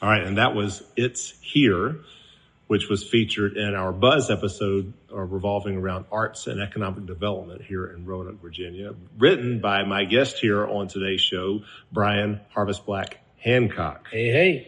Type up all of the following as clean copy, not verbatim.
All right, and that was It's Here, which was featured in our Buzz episode revolving around arts and economic development here in Roanoke, Virginia, written by my guest here on today's show, Brian Harvest Black Hancock. Hey.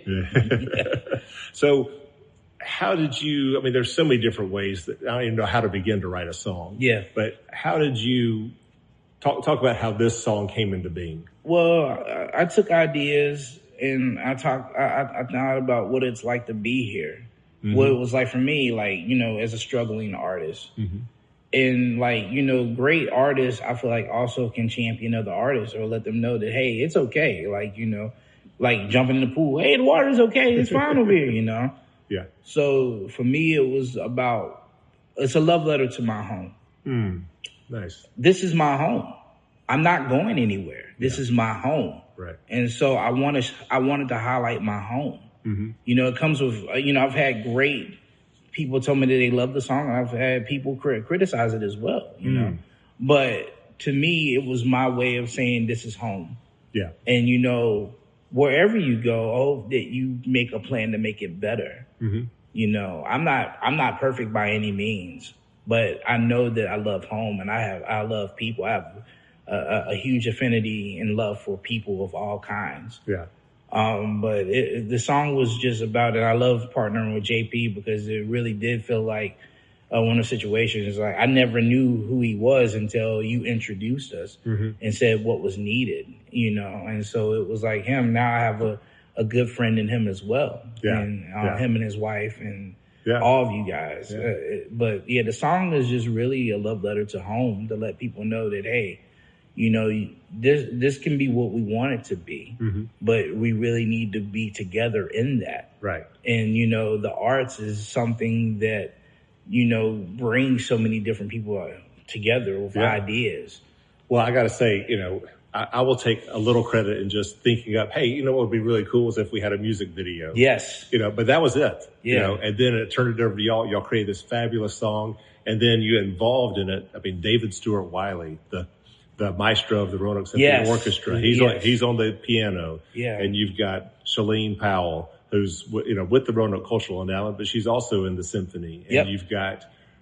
So how did you, I mean, there's so many different ways that I don't even know how to begin to write a song. Yeah. But how did you talk about how this song came into being? Well, I took ideas and I thought about what it's like to be here. Mm-hmm. What it was like for me, like, you know, as a struggling artist. Mm-hmm. And like, you know, great artists, I feel like also can champion other artists or let them know that, hey, it's okay. Like, you know, like jumping in the pool. Hey, the water's okay. It's fine over here, you know? Yeah. So for me, it was it's a love letter to my home. Nice. This is my home. I'm not going anywhere. This is my home. Right. And so I wanted to highlight my home. Mm-hmm. You know, it comes with, you know, I've had great people tell me that they love the song. I've had people criticize it as well, you know. But to me, it was my way of saying this is home. Yeah. And, you know, wherever you go, that you make a plan to make it better. Mm-hmm. You know, I'm not perfect by any means, but I know that I love home and I love people. I have a huge affinity and love for people of all kinds. Yeah. But the song was just about it. I love partnering with JP because it really did feel like one of the situations. Like I never knew who he was until you introduced us and said what was needed, you know. And so it was like him. Now I have a good friend in him as well, and him and his wife and all of you guys. Yeah. But yeah, the song is just really a love letter to home to let people know that, hey, you know, this can be what we want it to be, but we really need to be together in that. Right. And, you know, the arts is something that, you know, brings so many different people together with ideas. Well, I got to say, you know, I will take a little credit in just thinking up, hey, you know what would be really cool is if we had a music video. Yes. You know, but that was it. Yeah. You know, and then it turned it over to y'all. Y'all created this fabulous song. And then you involved in it. I mean, David Stewart Wiley, the maestro of the Roanoke Symphony Orchestra. He's on the piano. Yeah. And you've got Shalene Powell, who's, you know, with the Roanoke Cultural Endowment, but she's also in the symphony. And you've got,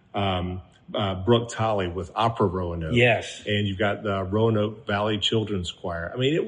Brooke Tolley with Opera Roanoke. Yes. And you've got the Roanoke Valley Children's Choir. I mean, it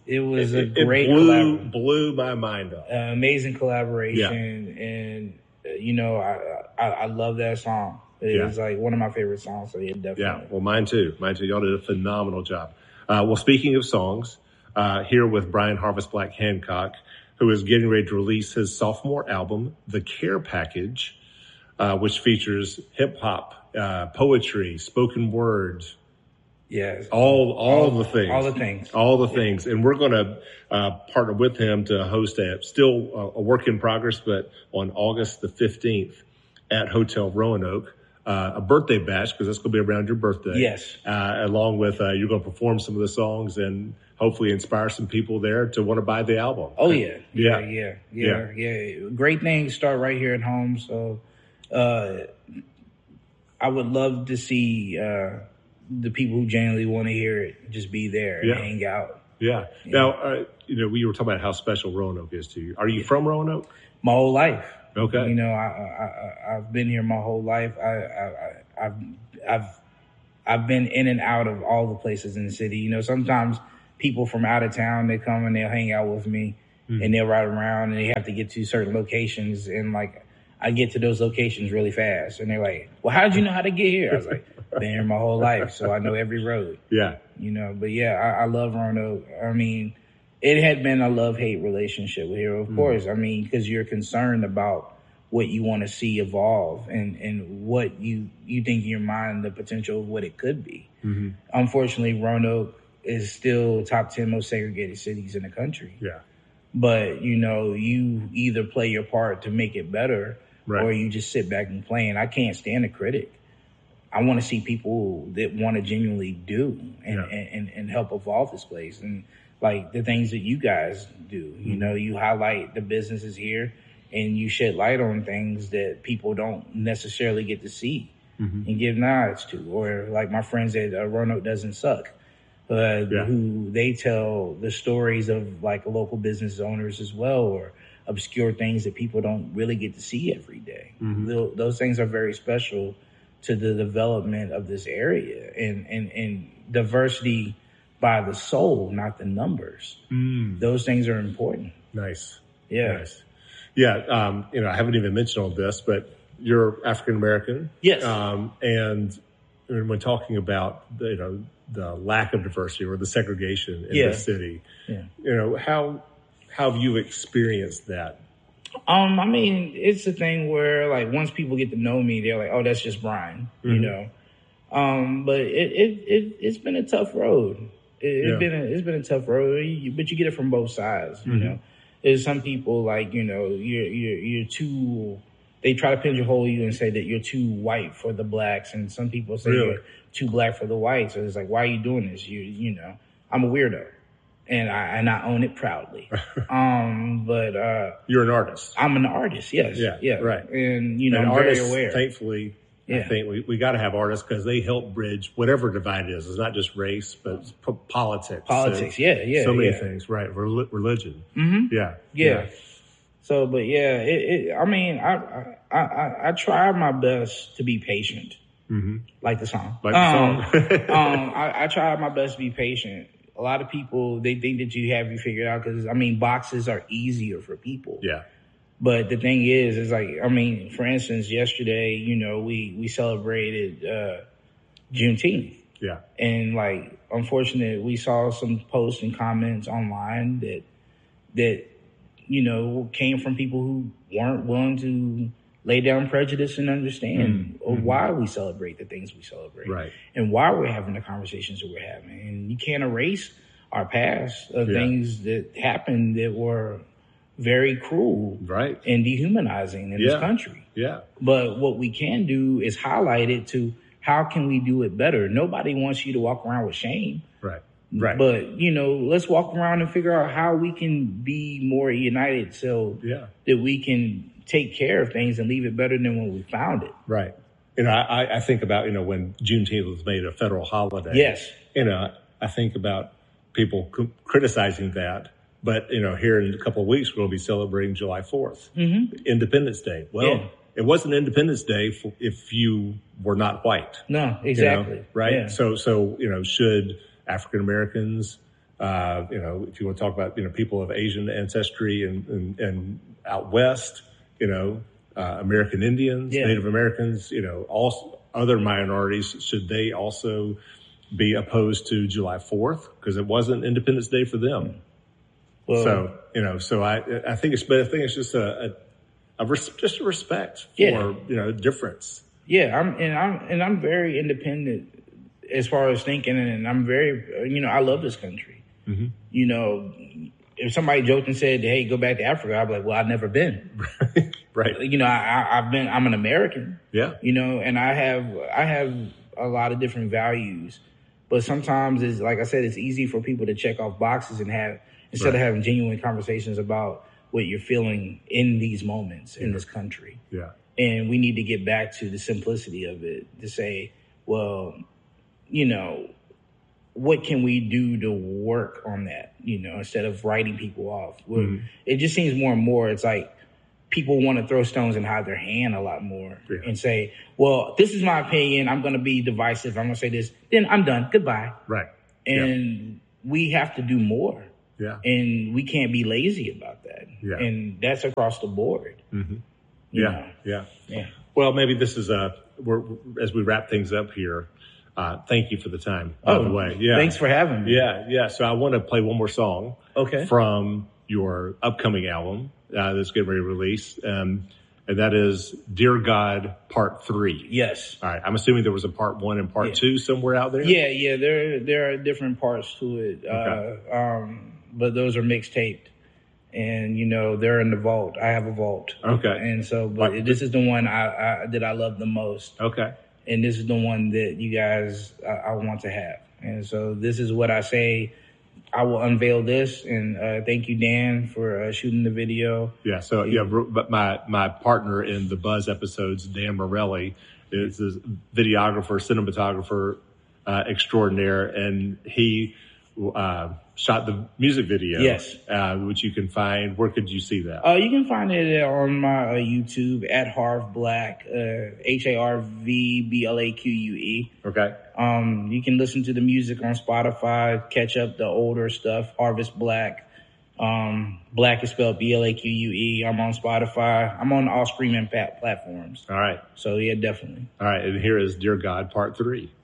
blew my mind up. Amazing collaboration. Yeah. And, you know, I love that song. It's like one of my favorite songs. So yeah, definitely. Yeah. Well, mine too. Y'all did a phenomenal job. Well, speaking of songs, here with Brian Harvest Black Hancock, who is getting ready to release his sophomore album, The Care Package, which features hip hop, poetry, spoken words. Yes. All the things. All the things. And we're going to partner with him to host a work in progress, but on August the 15th at Hotel Roanoke, a birthday bash, because that's going to be around your birthday. Yes. Along with, you're going to perform some of the songs and hopefully inspire some people there to want to buy the album. Oh, yeah. Great things start right here at home. So, I would love to see, the people who genuinely want to hear it just be there and hang out. Yeah. Now, you know, we were talking about how special Roanoke is to you. Are you from Roanoke? My whole life. Okay. You know, I've been here my whole life. I've been in and out of all the places in the city. You know, sometimes people from out of town, they come and they'll hang out with me and they'll ride around and they have to get to certain locations. And like, I get to those locations really fast. And they're like, well, how did you know how to get here? I was like, been here my whole life. So I know every road. Yeah. You know, but yeah, I love Roanoke. I mean, it had been a love-hate relationship with here, of course. I mean, because you're concerned about what you want to see evolve and what you think in your mind the potential of what it could be. Mm-hmm. Unfortunately, Roanoke is still top 10 most segregated cities in the country. Yeah. But, you know, you either play your part to make it better or you just sit back and play. And I can't stand a critic. I want to see people that want to genuinely do and help evolve this place. And like the things that you guys do, you know, you highlight the businesses here and you shed light on things that people don't necessarily get to see and give nods to. Or like my friends at Roanoke Doesn't Suck, who they tell the stories of like local business owners as well, or obscure things that people don't really get to see every day. Those things are very special to the development of this area, and diversity by the soul, not the numbers. Those things are important. Nice. Yeah. Nice. Yeah. I haven't even mentioned all this, but you're African American. Yes. And when talking about the lack of diversity or the segregation in the city, how have you experienced that? I mean, it's a thing where like once people get to know me, they're like, "Oh, that's just Brian," you know. But it's been a tough road. It's been a tough road, but you get it from both sides. You know, there's some people like you're too. They try to pigeonhole you and say that you're too white for the blacks, and some people say you're too black for the whites. So it's like, why are you doing this? You know, I'm a weirdo, and I own it proudly. But you're an artist. I'm an artist. Yes. Yeah. Right. And I'm artists, very aware. Thankfully, I think we got to have artists because they help bridge whatever divide is. It's not just race, but politics. Politics. So many things. Right. Religion. Yeah. So, but I mean, I try my best to be patient, like the song. I try my best to be patient. A lot of people, they think that you have you figured out because, I mean, boxes are easier for people. Yeah. But the thing is like, I mean, for instance, yesterday, we celebrated Juneteenth. Yeah. And like, unfortunately, we saw some posts and comments online that came from people who weren't willing to lay down prejudice and understand why we celebrate the things we celebrate. Right. And why we're having the conversations that we're having. And you can't erase our past of things that happened that were very cruel and dehumanizing in this country. Yeah. But what we can do is highlight it to how can we do it better? Nobody wants you to walk around with shame. Right. But, let's walk around and figure out how we can be more united so that we can take care of things and leave it better than when we found it. Right. I think about, when Juneteenth was made a federal holiday. Yes. I think about people criticizing that. But, here in a couple of weeks, we'll be celebrating July 4th, Independence Day. Well, it wasn't Independence Day if you were not white. No, exactly. Right. Yeah. So, should African Americans, if you want to talk about, people of Asian ancestry and out West, American Indians, Native Americans, all other minorities, should they also be opposed to July 4th? Because it wasn't Independence Day for them. Well, so I think it's just a respect for, difference. Yeah. I'm very independent as far as thinking, and I'm very, I love this country. If somebody joked and said, "Hey, go back to Africa," I'd be like, "Well, I've never been." Right. I'm an American. Yeah. And I have a lot of different values, but sometimes it's like I said, it's easy for people to check off boxes and instead of having genuine conversations about what you're feeling in these moments in this country. Yeah. And we need to get back to the simplicity of it to say, well, what can we do to work on that, instead of writing people off? It just seems more and more, it's like people want to throw stones and hide their hand a lot more and say, well, this is my opinion. I'm going to be divisive. I'm going to say this. Then I'm done. Goodbye. Right. And we have to do more. Yeah. And we can't be lazy about that. Yeah. And that's across the board. Yeah. Well, maybe this is as we wrap things up here. Thank you for the time, by the way. Yeah. Thanks for having me. Yeah. So I want to play one more song. Okay. From your upcoming album that's getting ready to release. And that is Dear God Part 3. Yes. All right. I'm assuming there was a Part 1 and Part 2 somewhere out there? Yeah. There are different parts to it. Okay. But those are mixtaped. And, they're in the vault. I have a vault. Okay. And so, but this is the one that I love the most. Okay. And this is the one that you guys, I want to have. And so this is what I say. I will unveil this. And thank you, Dan, for shooting the video. Yeah. So, but my partner in the Buzz episodes, Dan Morelli, is a videographer, cinematographer extraordinaire. And he shot the music video. Yes. Which you can find. Where could you see that? You can find it on my YouTube at Harv Black, HarvBlaque. Okay. You can listen to the music on Spotify, catch up the older stuff, Harvest Black. Black is spelled Blaque. I'm on Spotify. I'm on all streaming platforms. All right. So yeah, definitely. All right. And here is Dear God Part 3.